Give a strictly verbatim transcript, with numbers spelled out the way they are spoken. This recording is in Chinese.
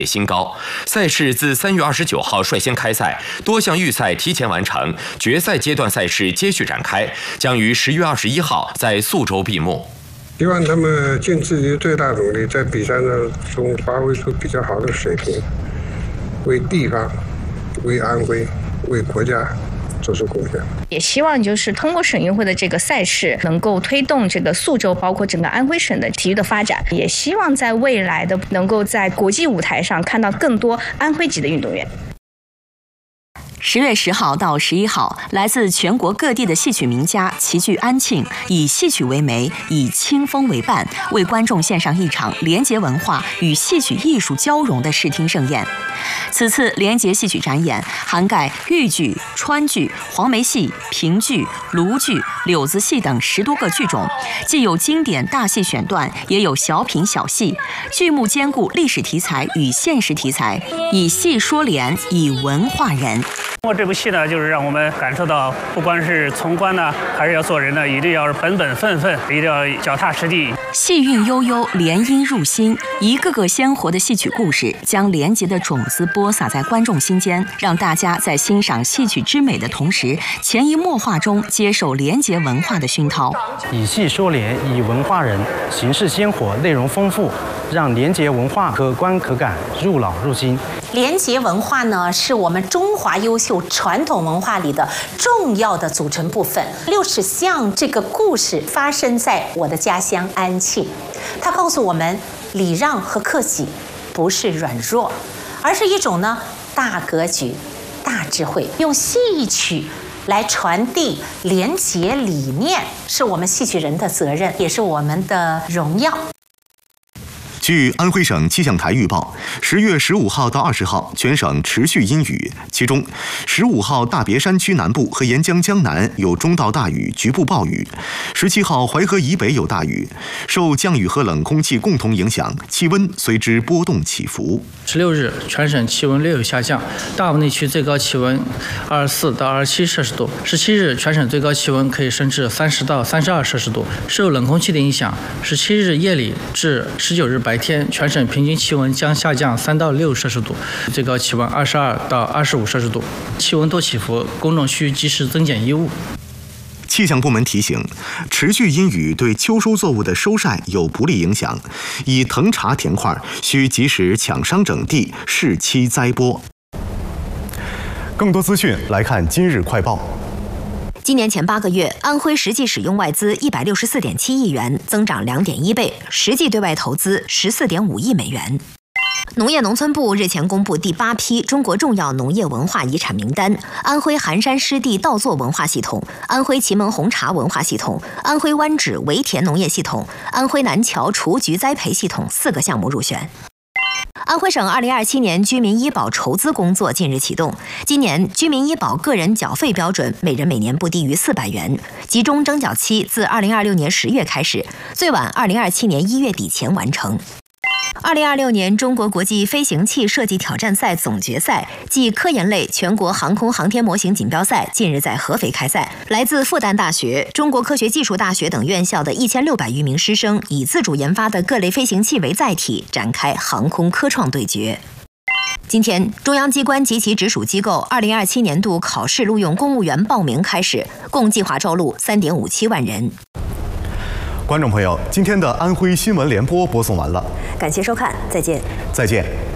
新高。赛事自三月二十九号率先开赛，多项预赛提前完成，决赛阶段赛事接续展开，将于十月二十一号在宿州闭幕。 希望他们尽自己最大努力，在比赛中发挥出比较好的水平，为地方、为安徽、为国家做出贡献。 也希望就是通过省运会的这个赛事，能够推动这个宿州包括整个安徽省的体育的发展。也希望在未来的能够在国际舞台上看到更多安徽籍的运动员。 十月十号到十一号，来自全国各地的戏曲名家齐聚安庆，以戏曲为媒，以清风为伴，为观众献上一场联结文化与戏曲艺术交融的视听盛宴。此次联结戏曲展演涵盖豫剧、川剧、黄梅戏、评剧、卢剧、柳子戏等十多个剧种，既有经典大戏选段，也有小品小戏，剧目兼顾历史题材与现实题材，以戏说联，以文化人。 通过这部戏呢，就是让我们感受到，不管是从官呢，还是要做人呢，一定要本本分分，一定要脚踏实地。 戏韵悠悠，联音入心，一个个鲜活的戏曲故事，将廉洁的种子播撒在观众心间，让大家在欣赏戏曲之美的同时，潜移默化中接受廉洁文化的熏陶。 以戏说联，以文化人，形式鲜活，内容丰富，让廉洁文化可观可感，入脑入心。 廉洁文化呢，是我们中华优秀传统文化里的重要的组成部分。六尺巷这个故事发生在我的家乡安庆，它告诉我们，礼让和克己不是软弱，而是一种呢大格局、大智慧。用戏曲来传递廉洁理念，是我们戏曲人的责任，也是我们的荣耀。 据安徽省气象台预报，十月十五号到二十号，全省持续阴雨，其中十五号大别山区南部和沿江江南有中到大雨，局部暴雨；十七号淮河以北有大雨。受降雨和冷空气共同影响，气温随之波动起伏。 十六日，全省气温略有下降，大部内区最高气温二十四到二十七摄氏度。十七日，全省最高气温可以升至三十到三十二摄氏度。受冷空气的影响，十七日夜里至十九日白天，全省平均气温将下降三到六摄氏度，最高气温二十二到二十五摄氏度。气温多起伏，公众需及时增减衣物。 气象部门提醒，持续阴雨对秋收作物的收晒有不利影响，以藤茶田块需及时抢伤整地，适期栽播。更多资讯来看今日快报。 今年前八个月，安徽实际使用外资一百六十四点七亿元，增长两点一倍，实际对外投资十四点五亿美元。农业农村部日前公布第八批中国重要农业文化遗产名单，安徽含山湿地稻作文化系统、安徽祁门红茶文化系统、安徽湾址围田农业系统、安徽南桥雏菊栽培系统四个项目入选。安徽省二零二七年居民医保筹资工作近日启动。今年居民医保个人缴费标准每人每年不低于四百元，集中征缴期自二零二六年十月开始，最晚二零二七年一月底前完成。二零二六年中国国际飞行器设计挑战赛总决赛暨科研类全国航空航天模型锦标赛近日在合肥开赛。来自复旦大学、中国科学技术大学等院校的一千六百余名师生，以自主研发的各类飞行器为载体，展开航空科创对决。今天，中央机关及其直属机构二零二七年度考试录用公务员报名开始，共计划招录三点五七万人。 观众朋友，今天的安徽新闻联播播送完了， 感谢收看，再见。 再见。